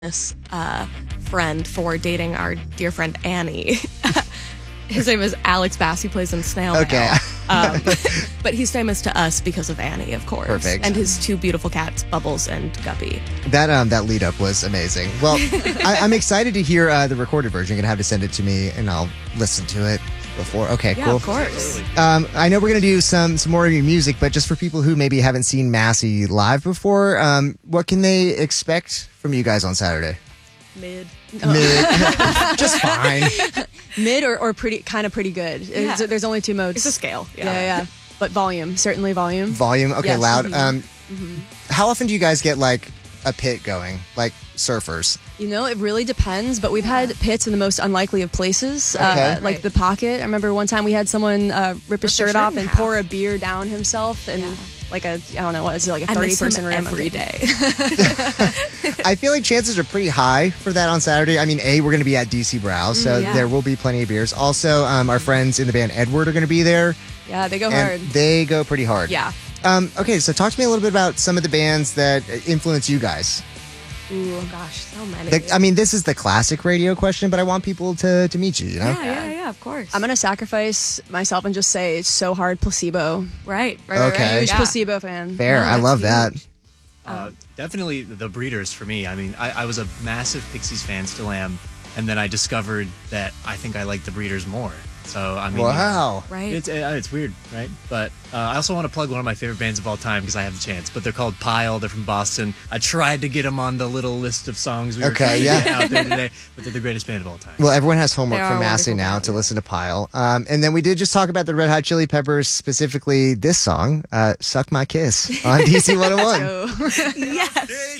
friend for dating our dear friend Annie. His name is Alex Bass. He plays in Snail Mail. Okay. But he's famous to us because of Annie, of course. Perfect. And his two beautiful cats, Bubbles and Guppy. That lead up was amazing. Well, I'm excited to hear the recorded version. You're gonna have to send it to me, and I'll listen to it before. Okay, Yeah, cool. of course. I know we're gonna do some more of your music, but just for people who maybe haven't seen Massey live before, what can they expect from you guys on Saturday? Mid. Mid, just fine. Mid or pretty good. Yeah. There's only two modes. It's a scale. Yeah. But volume, certainly volume. Volume, okay, Yes. loud. How often do you guys get like a pit going, like surfers? You know, it really depends, but we've had pits in the most unlikely of places, Okay. like Right. the Pocket. I remember one time we had someone rip his shirt off and half. pour a beer down himself, and like I don't know, what is it, like a I 30 miss him person room every day. I feel like chances are pretty high for that on Saturday. I mean, we're going to be at DC Brow, so Yeah. there will be plenty of beers. Also, our friends in the band Edward are going to be there, Yeah, they go and hard. they go pretty hard. Yeah. Okay, so talk to me a little bit about some of the bands that influence you guys. Ooh, gosh, so many. I mean, this is the classic radio question, but I want people to meet you, you know? Yeah, of course. I'm gonna sacrifice myself and just say it's so hard. Placebo. right. Okay. Huge Yeah. Placebo fan. Fair, No, I that's love that. huge. Definitely the Breeders for me. I mean, I was a massive Pixies fan, still am, and then I discovered that I think I like the Breeders more. So I mean, Wow. Right. it's weird, right? But I also want to plug one of my favorite bands of all time because I have the chance. But they're called Pile. They're from Boston. I tried to get them on the little list of songs we were Okay, trying to yeah. get out there today, but they're the greatest band of all time. Well, everyone has homework They are from a Massey wonderful now band. to listen to Pile. And then we did just talk about the Red Hot Chili Peppers, specifically this song, Suck My Kiss, on DC 101. So. Yes.